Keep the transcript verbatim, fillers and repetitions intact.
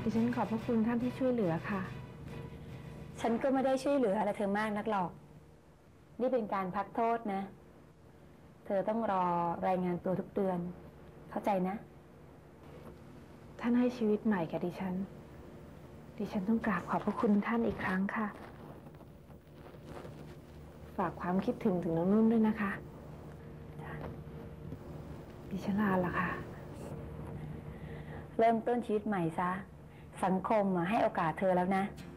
ดิฉันขอบพระคุณท่านที่ช่วยเหลือค่ะฉันก็ไม่ได้ช่วยเหลืออะไรเธอมากนักหรอกนี่เป็นการพักโทษนะเธอต้องรอรายงานตัวทุกเดือนเข้าใจนะท่านให้ชีวิตใหม่แก่ดิฉันดิฉันต้องกราบขอบพระคุณท่านอีกครั้งค่ะฝากความคิดถึงถึงน้องนุ่นด้วยนะคะดิฉันลาละค่ะเริ่มต้นชีวิตใหม่ซะสังคมให้โอกาสเธอแล้วนะ